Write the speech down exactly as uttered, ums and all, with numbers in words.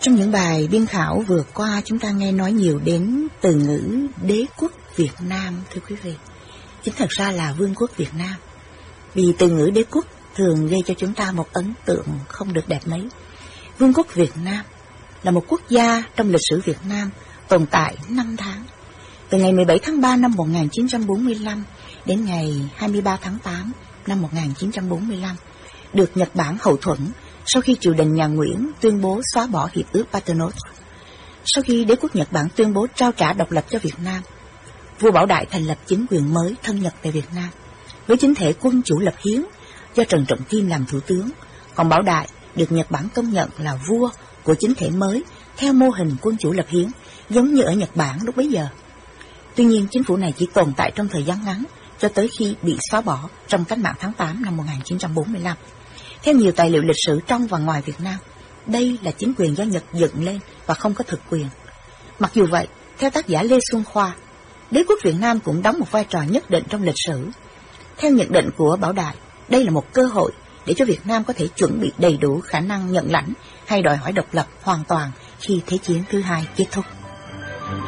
Trong những bài biên khảo vừa qua, chúng ta nghe nói nhiều đến từ ngữ đế quốc Việt Nam, thưa quý vị. Chính thật ra là vương quốc Việt Nam. Vì từ ngữ đế quốc thường gây cho chúng ta một ấn tượng không được đẹp mấy. Vương quốc Việt Nam là một quốc gia trong lịch sử Việt Nam tồn tại năm tháng. Từ ngày mười bảy tháng ba năm một nghìn chín trăm bốn mươi lăm đến ngày hai mươi ba tháng tám năm một nghìn chín trăm bốn mươi lăm, được Nhật Bản hậu thuẫn sau khi triều đình nhà Nguyễn tuyên bố xóa bỏ hiệp ước Paternos. Sau khi đế quốc Nhật Bản tuyên bố trao trả độc lập cho Việt Nam, vua Bảo Đại thành lập chính quyền mới thân Nhật tại Việt Nam với chính thể quân chủ lập hiến do Trần Trọng Kim làm thủ tướng, còn Bảo Đại được Nhật Bản công nhận là vua của chính thể mới theo mô hình quân chủ lập hiến giống như ở Nhật Bản lúc bấy giờ. Tuy nhiên, chính phủ này chỉ tồn tại trong thời gian ngắn cho tới khi bị xóa bỏ trong cách mạng tháng tám năm một nghìn chín trăm bốn mươi lăm. Theo nhiều tài liệu lịch sử trong và ngoài Việt Nam, đây là chính quyền do Nhật dựng lên và không có thực quyền. Mặc dù vậy, theo tác giả Lê Xuân Khoa, đế quốc Việt Nam cũng đóng một vai trò nhất định trong lịch sử. Theo nhận định của Bảo Đại, đây là một cơ hội để cho Việt Nam có thể chuẩn bị đầy đủ khả năng nhận lãnh hay đòi hỏi độc lập hoàn toàn khi Thế chiến thứ hai kết thúc.